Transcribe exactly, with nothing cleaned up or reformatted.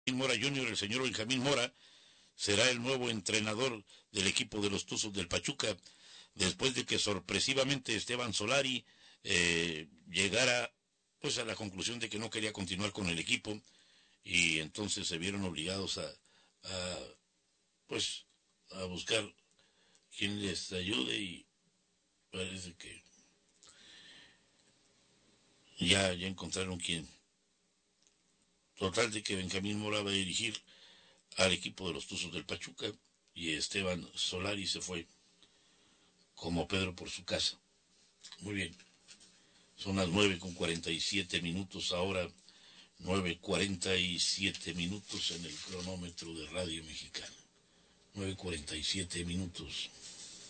Mora junior, el señor Benjamín Mora, será el nuevo entrenador del equipo de los Tuzos del Pachuca, después de que sorpresivamente Esteban Solari eh, llegara pues a la conclusión de que no quería continuar con el equipo, y entonces se vieron obligados a, a pues a buscar quien les ayude, y parece que ya, ya encontraron quien. Total de que Benjamín Mora va a dirigir al equipo de los Tuzos del Pachuca y Esteban Solari se fue como Pedro por su casa. Muy bien, son las nueve con cuarenta y siete minutos ahora, nueve cuarenta y siete minutos en el cronómetro de Radio Mexicana. nueve cuarenta y siete minutos.